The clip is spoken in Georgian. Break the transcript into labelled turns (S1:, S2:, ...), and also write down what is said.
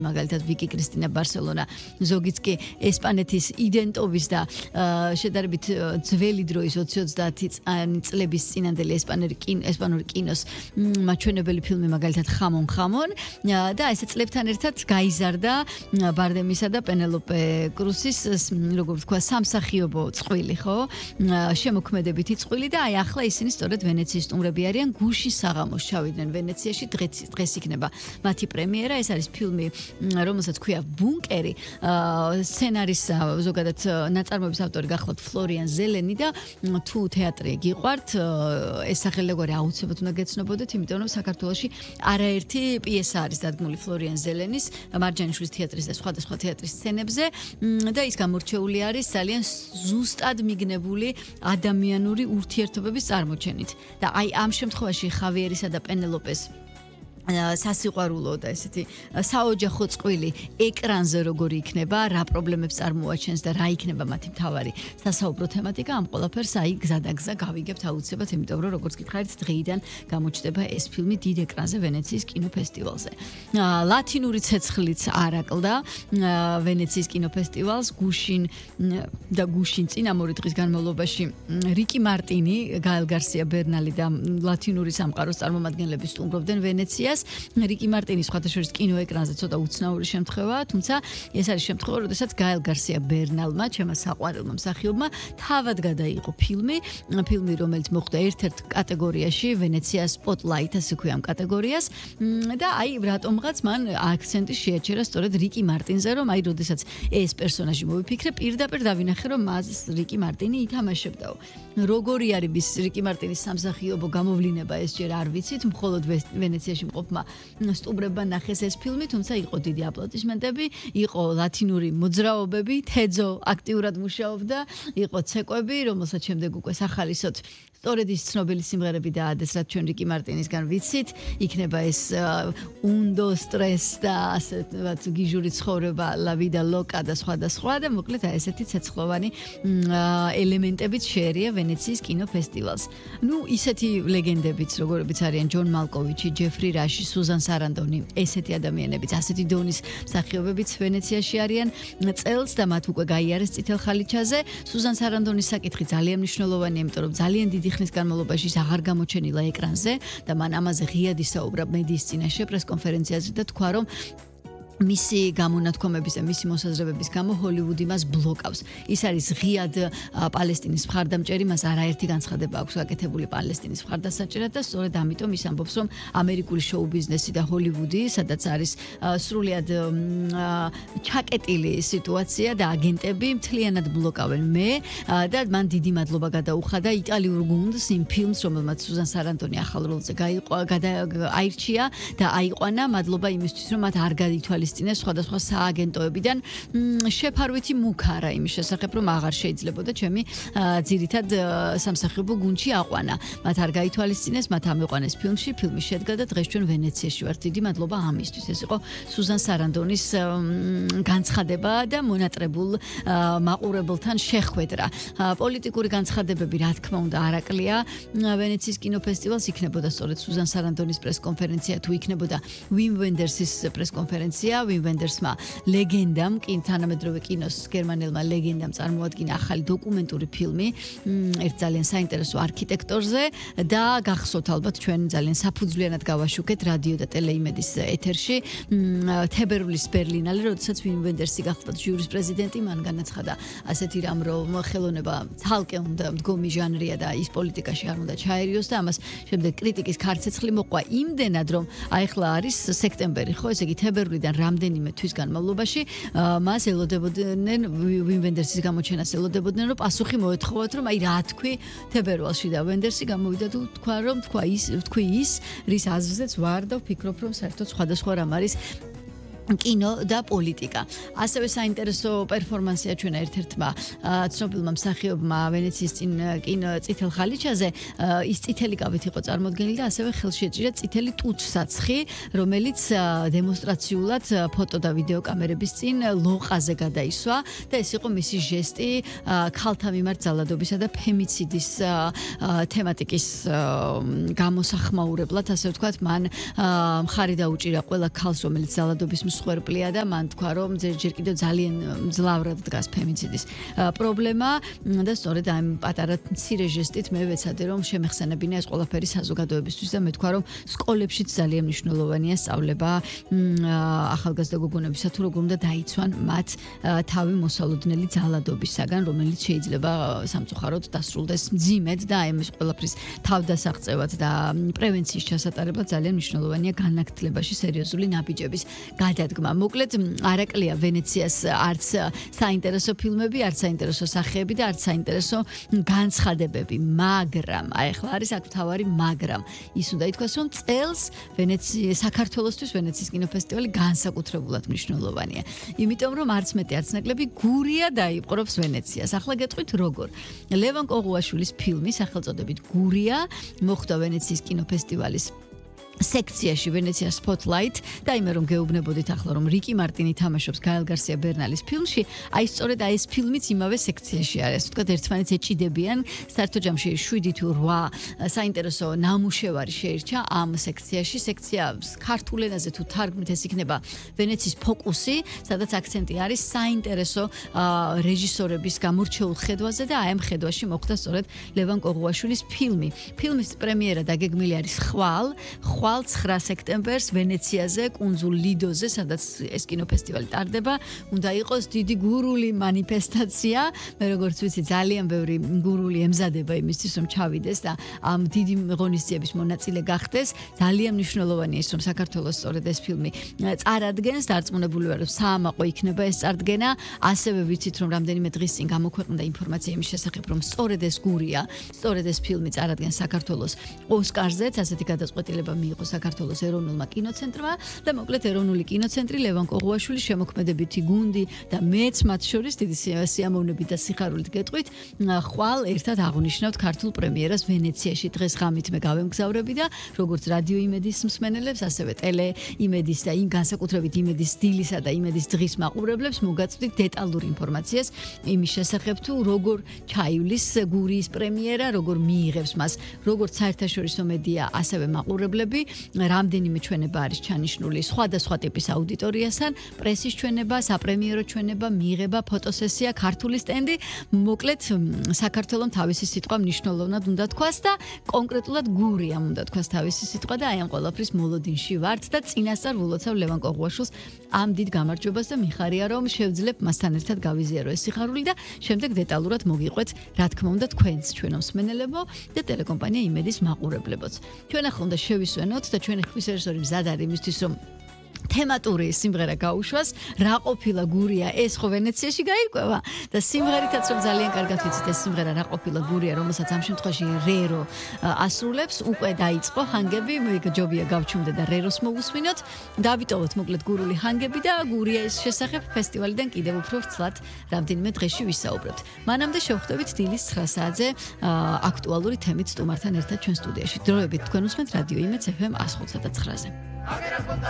S1: მაგალითად ვიკი კრისტინა ბარსელონა ზოგიც კი ესპანეთის იდენტობის და შედარებით ძველი დროის 20-30 წლების წინანდელი ესპანური კინოს მაჩვენებელი ფილმი მაგალითად ხამონ და ესე წლებთან ერთად გაიზარდა ბარდემისა და პენელოპე კრუსის როგორ ვთქვა სამსახიობო წყვილი ხო შემოქმედებითი წყვილი და აი ახლა ისინი სწორედ ვენეციის სტუმრები არიან გუშინ საღამოს ჩავიდნენ ვენეციაში დღეს იქნება მათი პრემიერა ეს არის ფილმი რომელსაც ქვია ბუნკერი სცენარის ზოგადად ნაწარმოების ავტორი გახლავთ ფლორიან ზელენი და თუ თეატრი გიყვართ ეს სახელმწიფო აუცილებლად უნდა გეცნობოდეთ იმიტომ რომ საქართველოში არაერთი პიესა არის დადგმული ფლორიან ზელენის მარჯანიშვილის თეატრის და სხვადასხვა თეატრის სცენებზე და ის გამორჩეული არის ძალიან ზუსტად მიგნებული ადამიანური ურთიერთობების წარმოჩენით და აი ამ შემთხვევაში ხავიერისა და პენელოპეს სასიყვარულო და ესეთი საოჯახო წყვილი ეკრანზე როგორი იქნება, რა პრობლემებს წარმოაჩენს და რა იქნება მათი მთავარი სასაუბრო თემატიკა, ამ ყველაფერს აი გზადაგზა გავიგებთ აუცილებლად, იმიტომ რომ როგორც გითხარით, დღეიდან გამოჩნდება ეს ფილმი დიდ ეკრანზე ვენეციის კინოფესტივალზე. ლათინური ცეცხლიც არაკლდა ვენეციის კინოფესტივალს გუშინ წინ ამ 2 დღის განმავლობაში რიკი მარტინი, გაელ გარსია ბერნალი და ლათინური სამყაროს წარმომადგენლები სტუმრობდნენ ვენეციას. რიკი მარტინის სხვადასხვა კინოეკრანზე ცოტა უცნაური შემთხვევაა, თუმცა ეს არის შემთხვევა, როდესაც გაელ გარსია ბერნალმა, ჩემმა საყვარელმა მსახიობმა, თავად გადაიღო ფილმი, რომელიც მოხვდა ერთ-ერთ კატეგორიაში, ვენეცია სპოტლაით, ასე ქვია ამ კატეგორიას და აი რატომღაც მან აქცენტი შეაჩერა სწორედ რიკი მარტინზე, რომ აი როდესაც ეს პერსონაჟი მოვიფიქრე, პირდაპირ დავინახე, რომ მას რიკი მარტინი ითამაშებდაო. როგორი არის რიკი მარტინის სამსახიობო გამოვლინება ეს ჯერ არ ვიცით, მხოლოდ ვენეციაში მყოფმა სტუმრებმა ნახეს ეს ფილმი, თუმცა იყო დიდი აპლოდისმენტები, იყო ლათინური მოძრაობები, თეძო აქტიურად მუშაობდა, იყო ცეკვები, რომელსაც შემდეგ უკვე სახალისოდ სწორედ ის ცნობილი სიმღერები დაადეს, რაც ჩვენ რიკი მარტინისგან ვიცით, იქნება ეს უნდო სტრეს და ასეთ გიჟური ცხოვრება, ლა ვიდა ლოკა და სხვა და მოკლედ აი ესეთი ცეცხლოვანი ელემენტებით შეერია ვენეციის კინოფესტივალს. ნუ ისეთი ლეგენდებიც, როგორებიც არიან ჯონ მალკოვიჩი, ჯეფრი რაში, სუზან სარანდონი, ესეთი ადამიანებიც, ასეთი დონის მსახიობებიც ვენეციაში არიან წელს და მათ უკვე გაიარეს წითელ ხალიჩაზე. სუზან სარანდონის საკითხი ძალიან მნიშვნელოვანია, იმიტომ რომ ძალიან დიდი ხნის განმავლობაში ის აღარ გამოჩენილა ეკრანზე და მან ამაზე ღიად ისაუბრა მედიის წინაშე პრესკონფერენციაზე და თქვა, რომ მისი გამონათქვამების და მისი მოსაზრებების გამო ჰოლივუდი მას ბლოკავს. ის არის ღიად პალესტინის მხარდამჭერი, მას არაერთი განცხადება აქვს გაკეთებული პალესტინის მხარდასაჭერად და სწორედ ამიტომ ის ამბობს, რომ ამერიკული შოუ ბიზნესი და ჰოლივუდი, სადაც არის სრულიად ჩაკეტილი სიტუაცია და აგენტები მთლიანად ბლოკავენ მე და მან დიდი მადლობა გადაუხადა იტალიურ გუნდს იმ ფილმს, რომელმაც სუზან სარანდონი ახალ როლზე აირჩია და აიყვანა. მადლობა იმისთვის, რომ მათ არ გაითვალისწინეს სხვადასხვა სააგენტოებიდან შეფარვითი მუქარა იმის შესახებ, რომ აღარ შეიძლებოდა ჩემი ძირითად სამსახიობო გუნდში აყვანა. მათ არ გაითვალისწინეს, მათ ამეყვანეს ფილმში, ფილმი შედგა და დღეს ჩვენ ვენეციაში ვართ. დიდი მადლობა ამისთვის. ეს იყო სუზან სარანდონის განცხადება და მონატრებულ მაყურებელთან შეხვედრა. პოლიტიკური განცხადებები, რა თქმა უნდა, არაკლია. ვენეციის კინოფესტივალს იქნებოდა სწორედ სუზან სარანდონის პრესკონფერენცია, თუ იქნებოდა ვიმ ვენდერსის პრესკონფერენცია. ვიმ ვენდერსმა ლეგენდამ, თანამედროვე კინოს გერმანელმა ლეგენდამ წარმოადგინა ახალი დოკუმენტური ფილმი ერთ ძალიან საინტერესო არქიტექტორზე და გახსოვთ ალბათ ჩვენ ძალიან საფუძვლიანად გავაშუქეთ რადიო და ტელეიმედის ეთერში თებერვლის ბერლინალე, როდესაც ვიმ ვენდერსი გახდა ჟიურის პრეზიდენტი, მან განაცხადა ასეთი რამ, რომ ხელოვნება ცალკე უნდა მდგომი ჟანრია და ის პოლიტიკაში არ უნდა ჩაერიოს და ამას შემდეგ კრიტიკის ქარცეცხლი მოყვა იმდენად, რომ აი ახლა არის სექტემბერი, ხო, ესე იგი თებერვლიდან რამდენიმე თვის განმავლობაში მას ელოდებოდნენ ვიმ ვენდერსის გამოჩენას ელოდებოდნენ, რომ პასუხი მოეთხოვათ, რომ აი რა თქვი თებერვალში და ვენდერსი გამოვიდა და თქვი ის, რის აზრზეც ვარ და ვფიქრობ, რომ საერთოდ სხვადასხვა რამ არის კინო და პოლიტიკა. ასევე საინტერესო პერფორმანსია ჩვენ ერთ-ერთმა ცნობილმა მსახიობმა ვენეციის წითელ ხალიჩაზე ის წითელი კავით იყო წარმოდგენილი და ასევე ხელში ეჭირა წითელი ტუჩსაცხი, რომელიც დემონსტრაციულად ფოტო და ვიდეო კამერების წინ ლოყაზე გადაისვა და ეს იყო მისი ჟესტი ქალთა მიმართ ძალადობისა და ფემიციდის თემატიკის გამოსახმაურებლად, ასე ვთქვათ, მან მხარი დაუჭირა ყველა ქალს, რომელიც ძალადობის მსხვერპლია და მან თქვა რომ ჯერ კიდევ ძალიან ძლავრად დგას ფემინციდის პრობლემა და სწორედ ამ პატარა მცირე ჟესტით მე ვეცადე რომ შემეხსენებინა ეს ყველაფერი საზოგადოებისთვის და მე თქვა რომ სკოლებშიც ძალიან მნიშვნელოვანია სწავლება ახალგაზრდა გოგონებისა თუ როგორ უნდა დაიცვან მათ თავი მოსალოდნელი ძალადობისაგან რომელიც შეიძლება სამწუხაროდ დასრულდეს მძიმედ და აი ეს ყველაფრის თავდასაღწევად და პრევენციის ჩასატარებლად ძალიან მნიშვნელოვანია განლაგთლებაში სერიოზული ნაბიჯების გადადგმა. მოკლედ არაკლია ვენეციას არც საინტერესო ფილმები, არც საინტერესო სახეები და არც საინტერესო განცხადებები, მაგრამ აი ახლა არის აქ მთავარი მაგრამ ის უნდა ითქვას რომ წელს საქართველოსთვის ვენეციის კინოფესტივალი განსაკუთრებულად მნიშვნელოვანია. იმიტომ რომ არც მეტი არც ნაკლები გურია დაიპყრობს ვენეციას. ახლა გეტყვით როგორ. ლევან კოღუაშვილის ფილმი სახელწოდებით გურია მოხვდა ვენეციის კინოფესტივალის სექციაში ვენეცია Spotlight და იმე რომ გეუბნებოდით ახლა რომ რიკი მარტინი თამაშობს გაელ გარსია ბერნალის ფილმში, აი სწორედ ეს ფილმიც იმავე სექციაში არის. თქვა ერთმანეთს ეჭიდებიან. საერთო ჯამში 7 თუ 8 საინტერესო ნამუშევარი შეირჩა ამ სექციაში. სექცია ქართულ ენაზე თუ თარგმნით ეს იქნება ვენეციის ფოკუსი, სადაც აქცენტი არის საინტერესო რეჟისორების გამორჩეულ ხედვაზე და აი ამ ხედვაში მოხვდა სწორედ ლევან კოღუაშვილის ფილმი. ფილმის პრემიერა დაგეგმილი არის ხვალ 9 სექტემბერს ვენეციაზე, კუნძულ ლიდოზე, სადაც ეს კინოფესტივალი ტარდება. უნდა იყოს დიდი გურული მანიფესტაცია. მე როგორც ვიცი, ძალიან ბევრი გურული ემზადება იმისთვის, რომ ჩავიდეს და ამ დიდი ღონისძიების მონაწილე გახდეს. ძალიან მნიშვნელოვანია ის, რომ საქართველოს სწორედ ეს ფილმი წარადგენს. დარწმუნებული ვარ, რომ საამაყო იქნება ეს წარდგენა. ასევე ვიცით, რომ რამდენიმე დღის წინ გამოქვეყნდა ინფორმაცია იმის შესახებ, რომ სწორედ ეს გურია, სწორედ ეს ფილმი წარადგენს საქართველოს ოსკარზეც, ასეთი გადაწყვეტილება მიიღო საქართველოს ეროვნულმა კინოცენტრმა და მოკლედ ეროვნული კინოცენტრი ლევან კოღუაშვილის შემოქმედებითი გუნდი და მეც მათ შორის დიდი სიამოვნებით და სიხარულით გეტყვით ხვალ ერთად აღნიშნავთ ქართულ პრემიერას ვენეციაში. დღეს ღამით მე გავემგზავრები და როგორც რადიო იმედის მსმენელებს, ასევე ტელე იმედის და იმ განსაკუთრებით იმედის დილისა და იმედის დღის მაყურებლებს მოგაწვდით დეტალურ ინფორმაციას იმის შესახებ თუ როგორ ჩაივლის გურიის პრემიერა, როგორ მიიღებს მას როგორც საერთაშორისო მედია, ასევე მაყურებლები. რამდენიმე ჩვენება არის ჩანიშნული სხვადასხვა ტიპის აუდიტორიასთან, პრესის ჩვენება, საპრემიერო ჩვენება, მიღება, ფოტოსესია, ქართული სტენდი. მოკლედ საქართველოს თავისი სიტყვა მნიშვნელოვნად უნდა თქვას და კონკრეტულად გურიამ უნდა თქვას თავისი სიტყვა და აი ამ ყველაფრის მოლოდინში ვართ და წინასწარ ვილოცავ ლევან კოღუაშვილს ამ დიდ გამარჯვებას და მიხარია რომ შევძლებ მასთან ერთად გავიზიარო ეს სიხარული და შემდეგ დეტალურად მოგიყვეთ რა თქმა უნდა თქვენს ჩვენო მსმენელებო და ტელეკომპანია იმედის მაყურებლებოც. ჩვენ ახლა უნდა შევისვენოთ და ჩვენი ხმის რეჟისორი მზად არის იმისთვის რომ თემატური სიმღერა გაუშვას, რა ყოფილა გურია, ეს ხო ვენეციაში გაირკვევა და სიმღერითაც რომ ძალიან კარგად ვიცით ეს სიმღერა რა ყოფილა გურია, რომელსაც ამ შემთხვევაში რერო ასრულებს, უკვე დაიწყო ჰანგები, მეგოჯობია გავჩუმდე და რეროს მოვუსმინოთ, დავიტოვოთ მოკლედ გურული ჰანგები და გურიას შესახებ ფესტივალიდან კიდევ უფრო ვრცლად რამდენიმე დღეში ვისაუბრებთ. მანამდე შევხვდებით დილის 9 საათზე აქტუალური თემით სტუმართან ერთად ჩვენ სტუდიაში. დროებით თქვენ უსმენთ რადიო იმედს FM 105.9-ზე.